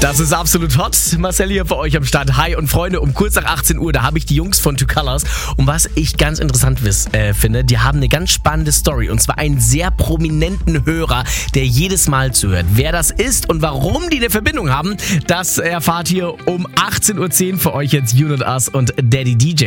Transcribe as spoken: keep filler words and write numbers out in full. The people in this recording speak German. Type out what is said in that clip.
Das ist absolut hot. Marcel hier für euch am Start. Hi und Freunde, um kurz nach achtzehn Uhr, da habe ich die Jungs von Two Colors. Und was ich ganz interessant wiss, äh, finde, die haben eine ganz spannende Story. Und zwar einen sehr prominenten Hörer, der jedes Mal zuhört. Wer das ist und warum die eine Verbindung haben, das erfahrt ihr um achtzehn Uhr zehn für euch jetzt You Not Us und Daddy D J.